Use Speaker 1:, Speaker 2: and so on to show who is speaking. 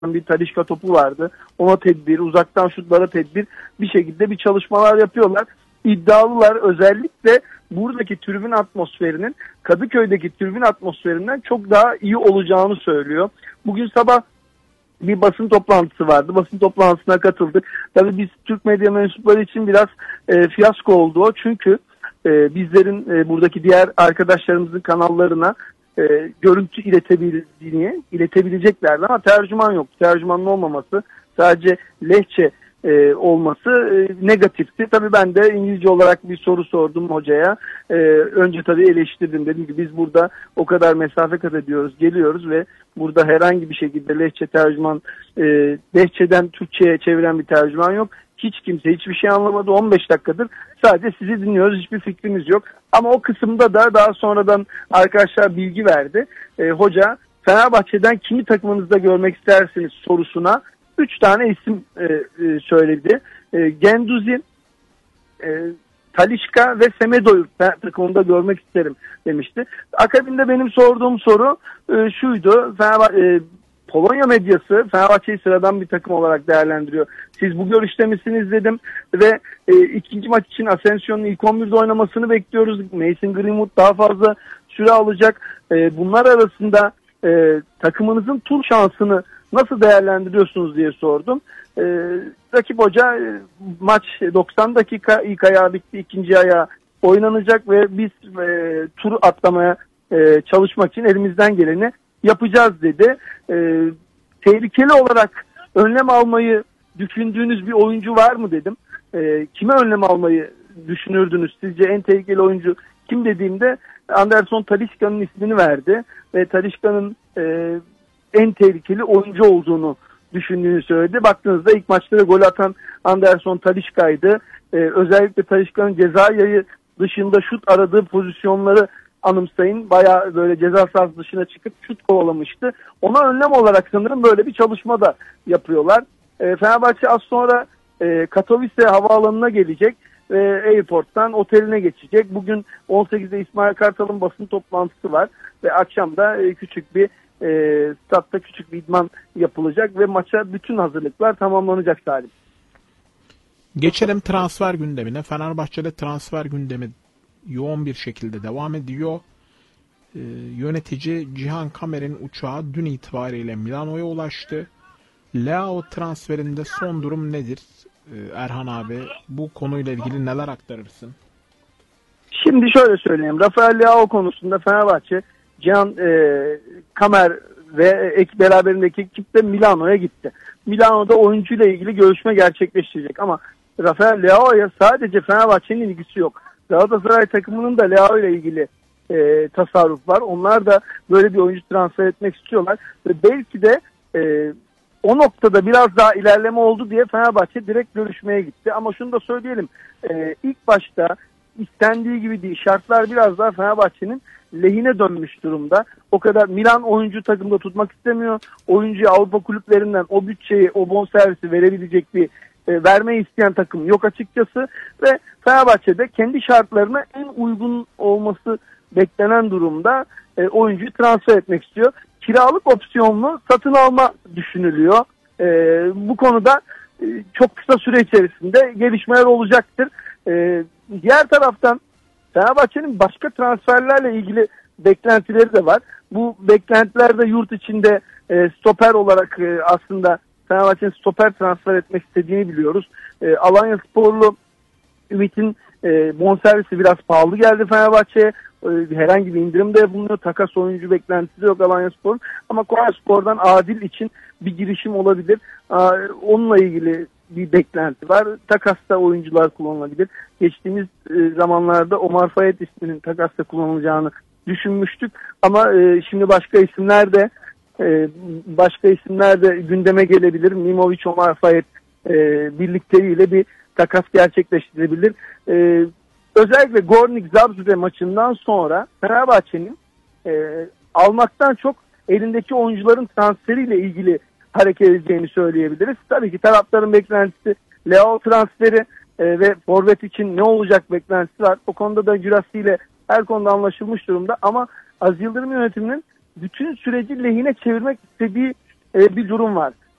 Speaker 1: bir Talisca topu vardı. Ona tedbir, uzaktan şutlara tedbir, bir şekilde bir çalışmalar yapıyorlar. İddialılar, özellikle buradaki tribün atmosferinin Kadıköy'deki tribün atmosferinden çok daha iyi olacağını söylüyor. Bugün sabah bir basın toplantısı vardı. Basın toplantısına katıldık. Tabii biz Türk medya mensupları için biraz fiyasko oldu o. Çünkü bizlerin buradaki diğer arkadaşlarımızın kanallarına görüntü iletebileceklerdi ama tercüman yok. Tercümanın olmaması, sadece lehçe olması negatifti. Tabii ben de İngilizce olarak bir soru sordum hocaya. Önce tabii eleştirdim. Dedim ki biz burada o kadar mesafe kat ediyoruz, geliyoruz ve burada herhangi bir şekilde lehçe tercüman, lehçeden Türkçe'ye çeviren bir tercüman yok. Hiç kimse hiçbir şey anlamadı. 15 dakikadır sadece sizi dinliyoruz. Hiçbir fikrimiz yok. Ama o kısımda da daha sonradan arkadaşlar bilgi verdi. Hoca Fenerbahçe'den kimi takımınızda görmek istersiniz sorusuna 3 tane isim söyledi. Genduzi, Talisca ve Semedo'yu takımında görmek isterim demişti. Akabinde benim sorduğum soru şuydu. Polonya medyası Fenerbahçe'yi sıradan bir takım olarak değerlendiriyor. Siz bu görüşte misiniz dedim ve ikinci maç için Asensio'nun ilk 11'de oynamasını bekliyoruz. Mason Greenwood daha fazla süre alacak. Bunlar arasında takımınızın tur şansını nasıl değerlendiriyorsunuz diye sordum. Rakip hoca maç 90 dakika, ilk ayağı bitti, ikinci ayağı oynanacak ve biz tur atlamaya çalışmak için elimizden geleni yapacağız dedi. Tehlikeli olarak önlem almayı düşündüğünüz bir oyuncu var mı dedim. Kime önlem almayı düşünürdünüz? Sizce en tehlikeli oyuncu kim dediğimde Anderson Talisca'nın ismini verdi ve Talisca'nın en tehlikeli oyuncu olduğunu düşündüğünü söyledi. Baktığınızda ilk maçlara gol atan Anderson Talisca'ydı. Özellikle Talisca'nın ceza yayı dışında şut aradığı pozisyonları anımsayın. Bayağı böyle ceza sahası dışına çıkıp şut kovalamıştı. Ona önlem olarak sanırım böyle bir çalışma da yapıyorlar. Fenerbahçe az sonra Katowice havaalanına gelecek ve Airport'tan oteline geçecek. Bugün 18'de İsmail Kartal'ın basın toplantısı var ve akşam da küçük bir statta küçük bir idman yapılacak ve maça bütün hazırlıklar tamamlanacak Salim.
Speaker 2: Geçelim transfer gündemine. Fenerbahçe'de transfer gündemi yoğun bir şekilde devam ediyor. Yönetici Cihan Kamer'in uçağı dün itibariyle Milano'ya ulaştı. Leao transferinde son durum nedir? Erhan abi, bu konuyla ilgili neler aktarırsın?
Speaker 1: Şimdi şöyle söyleyeyim. Rafael Leao konusunda Fenerbahçe Cihan Kamer ve beraberindeki ekip de Milano'ya gitti. Milano'da oyuncuyla ilgili görüşme gerçekleştirecek ama Rafael Leao'ya sadece Fenerbahçe'nin ilgisi yok. Galatasaray takımının da Leao ile ilgili tasarruf var. Onlar da böyle bir oyuncu transfer etmek istiyorlar. Ve belki de o noktada biraz daha ilerleme oldu diye Fenerbahçe direkt görüşmeye gitti. Ama şunu da söyleyelim. İlk başta istendiği gibi değil. Şartlar biraz daha Fenerbahçe'nin lehine dönmüş durumda. O kadar Milan oyuncu takımda tutmak istemiyor. Oyuncuya Avrupa kulüplerinden o bütçeyi, o bonservisi verebilecek bir vermeyi isteyen takım yok açıkçası ve Fenerbahçe'de kendi şartlarına en uygun olması beklenen durumda oyuncuyu transfer etmek istiyor. Kiralık opsiyonlu satın alma düşünülüyor. Bu konuda çok kısa süre içerisinde gelişmeler olacaktır. Diğer taraftan Fenerbahçe'nin başka transferlerle ilgili beklentileri de var. Bu beklentilerde yurt içinde stoper olarak aslında Fenerbahçe'nin stoper transfer etmek istediğini biliyoruz. Alanyasporlu Ümit'in bonservisi biraz pahalı geldi Fenerbahçe'ye. Herhangi bir indirim de yapılmıyor. Takas oyuncu beklentisi yok Alanyaspor'un. Ama Konyaspor'dan Adil için bir girişim olabilir. Onunla ilgili bir beklenti var. Takasta oyuncular kullanılabilir. Geçtiğimiz zamanlarda Omar Fayet isminin takasta kullanılacağını düşünmüştük. Ama şimdi başka isimler de gündeme gelebilir. Mimovic, Omar Fayet birlikteliğiyle bir takas gerçekleştirebilir. Özellikle Gornik Zabrze maçından sonra Fenerbahçe'nin almaktan çok elindeki oyuncuların transferiyle ilgili hareket edeceğini söyleyebiliriz. Tabii ki taraftarın beklentisi Leao transferi ve forvet için ne olacak beklentisi var. O konuda da Gürasi ile her konuda anlaşılmış durumda ama Aziz Yıldırım yönetiminin bütün süreci lehine çevirmek istediği bir durum var.